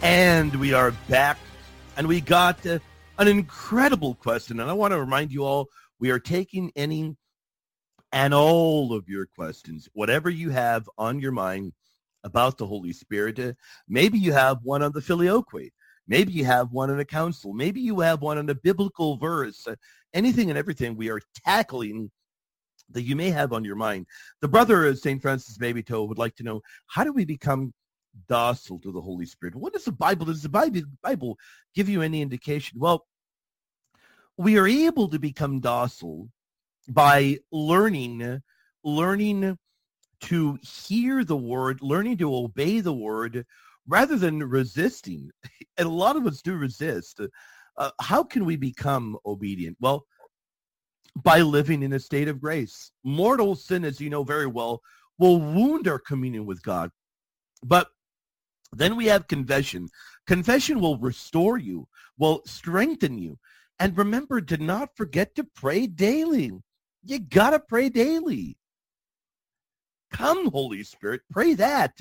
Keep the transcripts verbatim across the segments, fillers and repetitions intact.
And we are back, and we got uh, an incredible question. And I want to remind you all, we are taking any and all of your questions, whatever you have on your mind about the Holy Spirit. Uh, maybe you have one on the Filioque. Maybe you have one on a council. Maybe you have one on a biblical verse. Uh, anything and everything we are tackling that you may have on your mind. The brother of Saint Francis Babytoe would like to know, how do we become docile to the Holy Spirit? What does the Bible, does the Bible, Bible give you any indication? Well, we are able to become docile by learning, learning to hear the word, learning to obey the word, rather than resisting. And a lot of us do resist. Uh, how can we become obedient? Well, by living in a state of grace. Mortal sin, as you know very well, will wound our communion with God. But then we have confession. Confession will restore you, will strengthen you. And remember to not forget to pray daily. You got to pray daily. Come, Holy Spirit, pray that.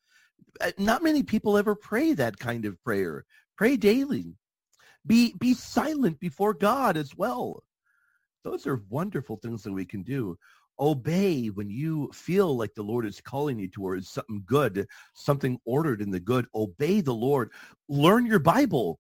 Not many people ever pray that kind of prayer. Pray daily. Be, be silent before God as well. Those are wonderful things that we can do. Obey when you feel like the Lord is calling you towards something good, something ordered in the good. Obey the Lord. Learn your Bible.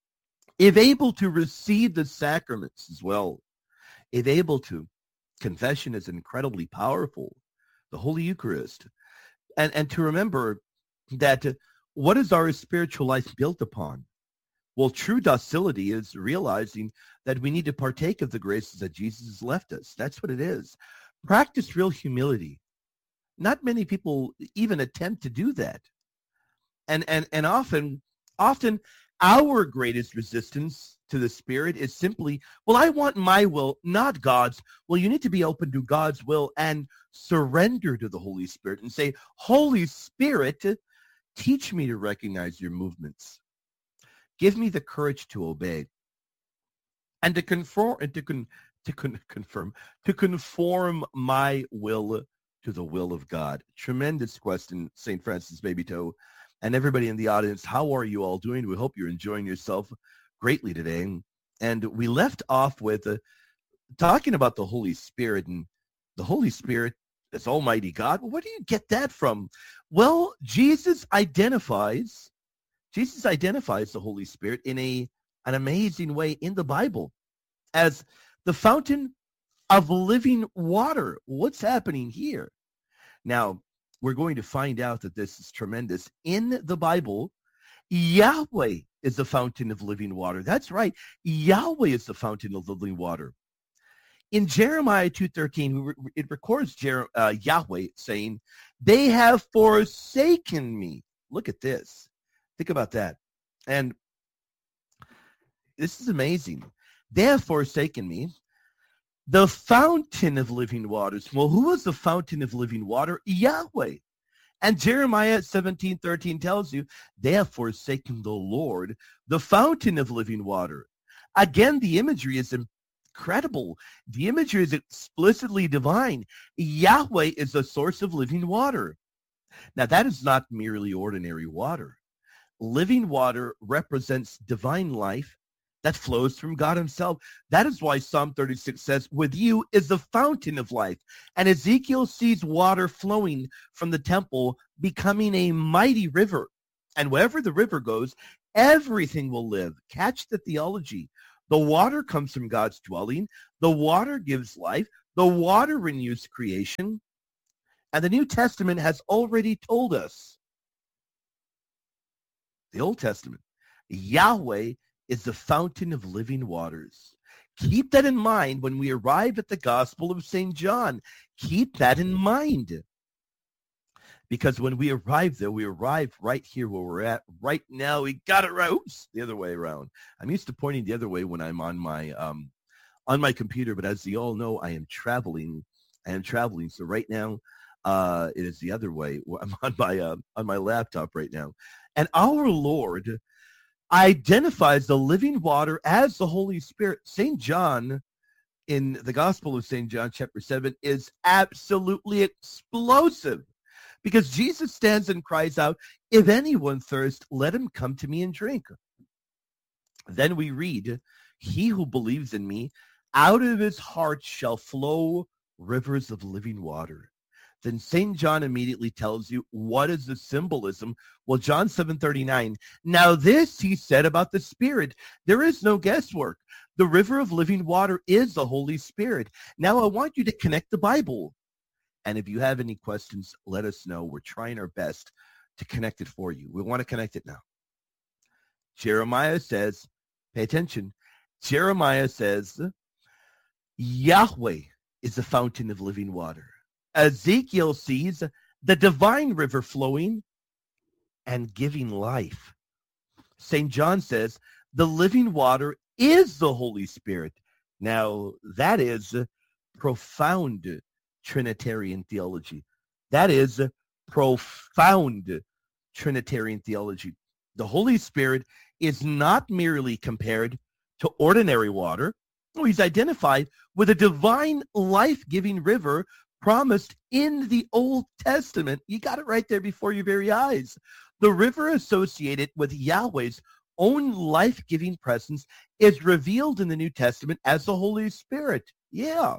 If able to, receive the sacraments as well. If able to, confession is incredibly powerful. The Holy Eucharist. And, and to remember that uh, what is our spiritual life built upon? Well, true docility is realizing that we need to partake of the graces that Jesus has left us. That's what it is. Practice real humility. Not many people even attempt to do that. And and and often, often our greatest resistance to the Spirit is simply, well, I want my will, not God's. Well, you need to be open to God's will and surrender to the Holy Spirit and say, Holy Spirit, teach me to recognize your movements. Give me the courage to obey and to conform and to con, to con, confirm to conform my will to the will of God. Tremendous question, Saint Francis Babytoe, and everybody in the audience. How are you all doing? We hope you're enjoying yourself greatly today. And we left off with uh, talking about the Holy Spirit, and the Holy Spirit is Almighty God. Well, where do you get that from? Well, Jesus identifies. Jesus identifies the Holy Spirit in a an amazing way in the Bible as the fountain of living water. What's happening here? Now, we're going to find out that this is tremendous. In the Bible, Yahweh is the fountain of living water. That's right. Yahweh is the fountain of living water. In Jeremiah two thirteen, it records Jer- uh, Yahweh saying, they have forsaken me. Look at this. Think about that. And this is amazing. They have forsaken me, the fountain of living waters. Well, who is the fountain of living water? Yahweh. And Jeremiah seventeen thirteen tells you, they have forsaken the Lord, the fountain of living water. Again, the imagery is incredible. The imagery is explicitly divine. Yahweh is the source of living water. Now, that is not merely ordinary water. Living water represents divine life that flows from God himself. That is why Psalm thirty-six says, with you is the fountain of life. And Ezekiel sees water flowing from the temple, becoming a mighty river. And wherever the river goes, everything will live. Catch the theology. The water comes from God's dwelling. The water gives life. The water renews creation. And the New Testament has already told us, the Old Testament, Yahweh is the fountain of living waters. Keep that in mind when we arrive at the Gospel of Saint John. Keep that in mind. Because when we arrive there, we arrive right here where we're at right now. We got it right. Oops, the other way around. I'm used to pointing the other way when I'm on my um, on my computer, but as you all know, I am traveling. I am traveling. So right now, uh, it is the other way. I'm on my uh, on my laptop right now. And our Lord identifies the living water as the Holy Spirit. Saint John, in the Gospel of Saint John, chapter seven, is absolutely explosive. Because Jesus stands and cries out, if anyone thirst, let him come to me and drink. Then we read, he who believes in me, out of his heart shall flow rivers of living water. Then Saint John immediately tells you, what is the symbolism? Well, John seven thirty-nine, now this he said about the Spirit. There is no guesswork. The river of living water is the Holy Spirit. Now I want you to connect the Bible. And if you have any questions, let us know. We're trying our best to connect it for you. We want to connect it now. Jeremiah says, pay attention. Jeremiah says, Yahweh is the fountain of living water. Ezekiel sees the divine river flowing and giving life. Saint John says, the living water is the Holy Spirit. Now, that is profound Trinitarian theology. That is profound Trinitarian theology. The Holy Spirit is not merely compared to ordinary water. No, he's identified with a divine life-giving river promised in the Old Testament. You got it right there before your very eyes. The river associated with Yahweh's own life-giving presence is revealed in the New Testament as the Holy Spirit. Yeah.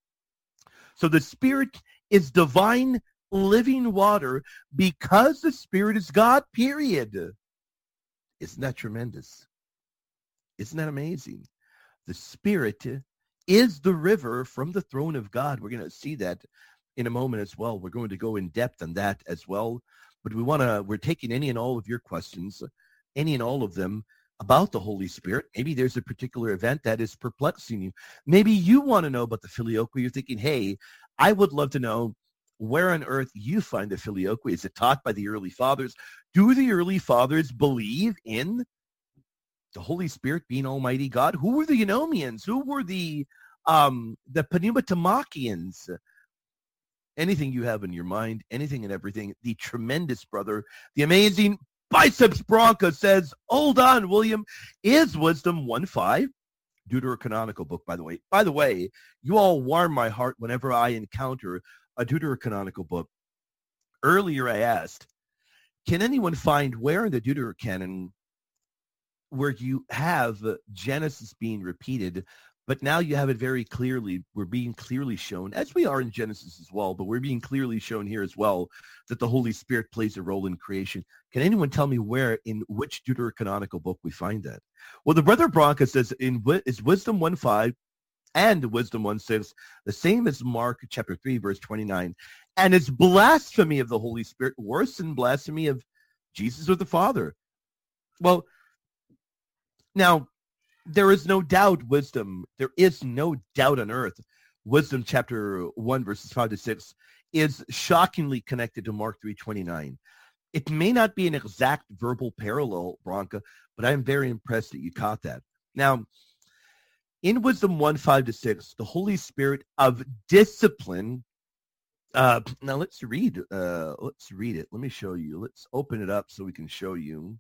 So the Spirit is divine living water because the Spirit is God, period. Isn't that tremendous? Isn't that amazing? The Spirit is the river from the throne of God. We're going to see that in a moment as well. We're going to go in depth on that as well. But we want to, we're taking any and all of your questions, any and all of them about the Holy Spirit. Maybe there's a particular event that is perplexing you. Maybe you want to know about the Filioque. You're thinking, hey, I would love to know where on earth you find the Filioque. Is it taught by the early fathers? Do the early fathers believe in the Holy Spirit being Almighty God? Who were the Eunomians? Who were the um, the Pneumatomachians? Anything you have in your mind, anything and everything. The tremendous brother, the amazing Biceps Bronca says, hold on, William, is Wisdom one five? Deuterocanonical book, by the way. By the way, you all warm my heart whenever I encounter a Deuterocanonical book. Earlier I asked, can anyone find where in the Deuterocanon where you have Genesis being repeated, but now you have it very clearly, we're being clearly shown, as we are in Genesis as well, but we're being clearly shown here as well, that the Holy Spirit plays a role in creation. Can anyone tell me where, in which Deuterocanonical book we find that? Well, the brother Bronca says, in is Wisdom one five and Wisdom one six, the same as Mark chapter three, verse twenty-nine. And it's blasphemy of the Holy Spirit worse than blasphemy of Jesus or the Father. Well, now, there is no doubt wisdom, there is no doubt on earth, Wisdom chapter one, verses five to six, is shockingly connected to Mark three twenty-nine. It may not be an exact verbal parallel, Bronca, but I'm very impressed that you caught that. Now, in Wisdom one, five to six, the Holy Spirit of discipline, uh, now let's read, uh, let's read it. Let me show you. Let's open it up so we can show you.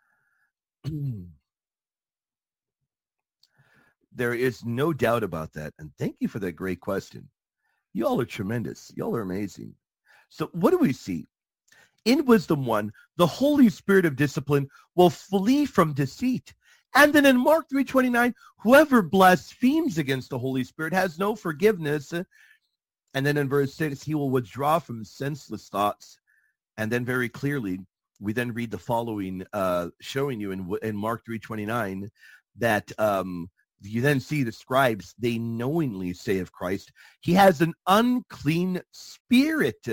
There is no doubt about that. And thank you for that great question. You all are tremendous. You all are amazing. So what do we see? In Wisdom one, the Holy Spirit of discipline will flee from deceit. And then in Mark three twenty-nine, whoever blasphemes against the Holy Spirit has no forgiveness. And then in verse six, he will withdraw from senseless thoughts. And then very clearly, we then read the following, uh, showing you in, in Mark three twenty-nine that um, you then see the scribes, they knowingly say of Christ, he has an unclean spirit.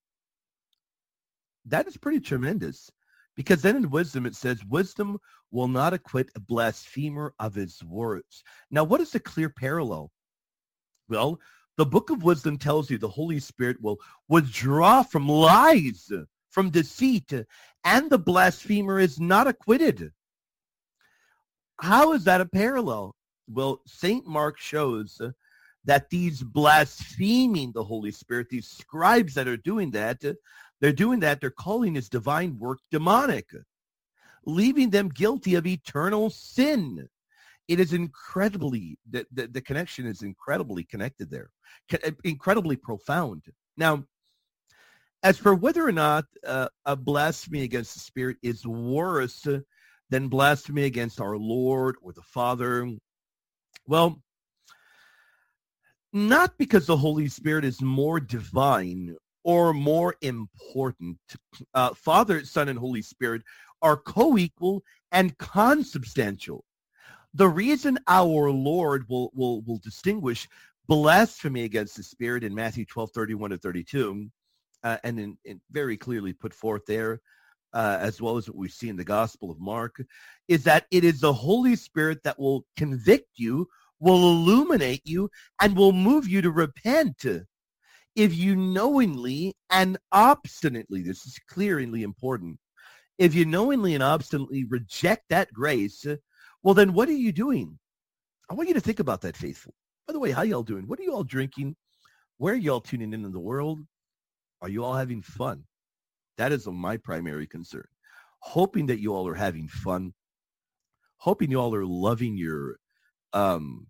That is pretty tremendous, because then in Wisdom it says, wisdom will not acquit a blasphemer of his words. Now, what is the clear parallel? Well, the book of Wisdom tells you the Holy Spirit will withdraw from lies, from deceit, and the blasphemer is not acquitted. How is that a parallel? Well, Saint Mark shows that these blaspheming the Holy Spirit, these scribes that are doing that, they're doing that, they're calling his divine work demonic, leaving them guilty of eternal sin. It is incredibly, the, the, the connection is incredibly connected there, incredibly profound. Now, As for whether or not uh, a blasphemy against the Spirit is worse than blasphemy against our Lord or the Father, well, not because the Holy Spirit is more divine or more important. Uh, Father, Son, and Holy Spirit are co-equal and consubstantial. The reason our Lord will, will, will distinguish blasphemy against the Spirit in Matthew twelve, thirty-one to thirty-two, uh, and in, in very clearly put forth there, uh, as well as what we see in the Gospel of Mark, is that it is the Holy Spirit that will convict you, will illuminate you, and will move you to repent. If you knowingly and obstinately, this is clearly important, if you knowingly and obstinately reject that grace, well, then what are you doing? I want you to think about that, faithful. By the way, how y'all doing? What are you all drinking? Where are y'all tuning in in the world? Are you all having fun? That is my primary concern. Hoping that you all are having fun. Hoping you all are loving your um,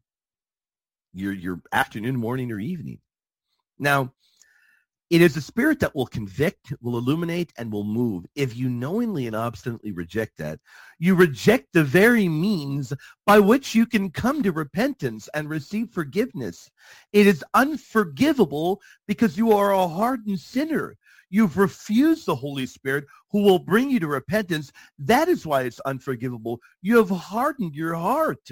your your afternoon, morning, or evening. Now, it is the Spirit that will convict, will illuminate, and will move. If you knowingly and obstinately reject that, you reject the very means by which you can come to repentance and receive forgiveness. It is unforgivable because you are a hardened sinner. You've refused the Holy Spirit who will bring you to repentance. That is why it's unforgivable. You have hardened your heart.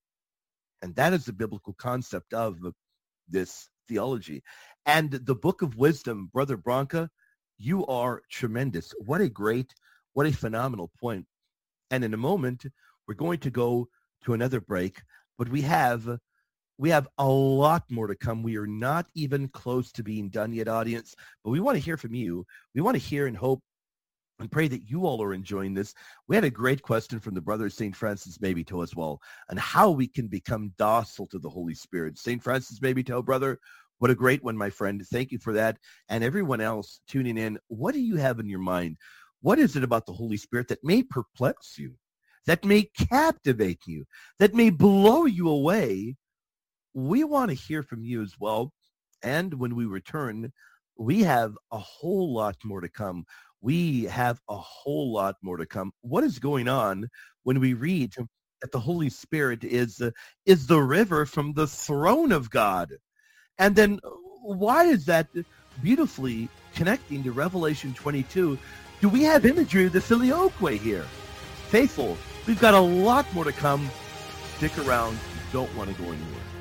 And that is the biblical concept of this theology. And the Book of Wisdom, Brother Branca, you are tremendous. What a great, what a phenomenal point. And in a moment, we're going to go to another break, but we have we have a lot more to come. We are not even close to being done yet, audience, but we want to hear from you. We want to hear and hope and pray that you all are enjoying this. We had a great question from the brother Saint Francis Maybeto as well, on how we can become docile to the Holy Spirit. Saint Francis Maybeto, brother, what a great one, my friend. Thank you for that. And everyone else tuning in, what do you have in your mind? What is it about the Holy Spirit that may perplex you, that may captivate you, that may blow you away? We want to hear from you as well. And when we return, we have a whole lot more to come. We have a whole lot more to come. What is going on when we read that the Holy Spirit is, uh, is the river from the throne of God? And then why is that beautifully connecting to Revelation twenty-two? Do we have imagery of the Filioque here? Faithful, we've got a lot more to come. Stick around. You don't want to go anywhere.